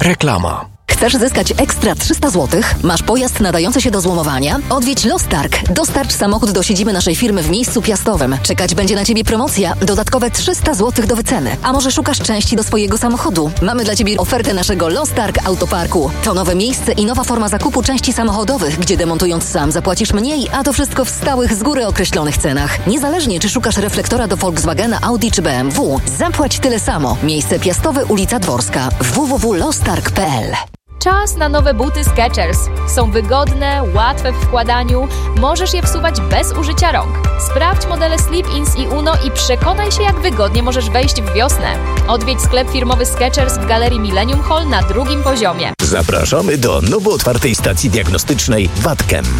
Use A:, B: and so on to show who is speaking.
A: Reklama.
B: Chcesz zyskać ekstra 300 zł? Masz pojazd nadający się do złomowania? Odwiedź Lostarg. Dostarcz samochód do siedziby naszej firmy w miejscu piastowym. Czekać będzie na Ciebie promocja. Dodatkowe 300 zł do wyceny. A może szukasz części do swojego samochodu? Mamy dla Ciebie ofertę naszego Lostarg Autoparku. To nowe miejsce i nowa forma zakupu części samochodowych, gdzie demontując sam zapłacisz mniej, a to wszystko w stałych, z góry określonych cenach. Niezależnie czy szukasz reflektora do Volkswagena, Audi czy BMW, zapłać tyle samo. Miejsce piastowe, ulica Dworska. www.lostarg.pl.
C: Czas na nowe buty Skechers. Są wygodne, łatwe w wkładaniu, możesz je wsuwać bez użycia rąk. Sprawdź modele Slip-ins i Uno i przekonaj się, jak wygodnie możesz wejść w wiosnę. Odwiedź sklep firmowy Skechers w Galerii Millennium Hall na 2. poziomie.
D: Zapraszamy do nowo otwartej stacji diagnostycznej Watchem.